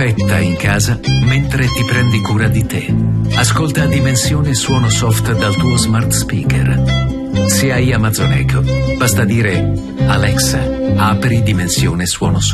Perfetta in casa mentre ti prendi cura di te. Ascolta Dimensione Suono Soft dal tuo smart speaker. Se hai Amazon Echo, basta dire: Alexa, apri Dimensione Suono Soft.